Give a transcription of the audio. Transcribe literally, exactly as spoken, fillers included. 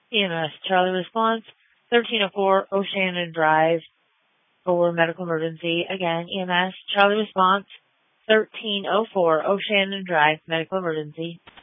E M S, Charlie response, thirteen oh four Oceana Drive for medical emergency. Again, E M S, Charlie response, thirteen oh four Oceana Drive, medical emergency.